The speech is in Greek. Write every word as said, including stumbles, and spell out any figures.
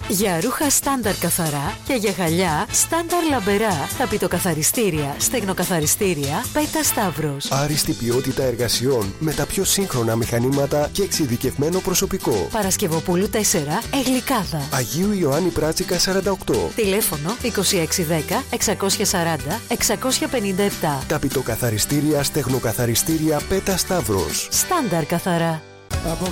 Για ρούχα στάνταρ καθαρά και για γυαλιά στάνταρ λαμπερά. Ταπητοκαθαριστήρια, στεγνοκαθαριστήρια, Πέτα Σταύρος. Άριστη ποιότητα εργασιών με τα πιο σύγχρονα μηχανήματα και εξειδικευμένο προσωπικό. Παρασκευοπούλου τέσσερα, Εγλικάδα. Αγίου Ιωάννη Πράτσικα σαράντα οκτώ. Τηλέφωνο είκοσι έξι δέκα εξακόσια σαράντα εξακόσια πενήντα επτά. Ταπητοκαθαριστήρια, στεγνοκαθαριστήρια, Πέτα Σταύρος. Στάνταρ καθαρά.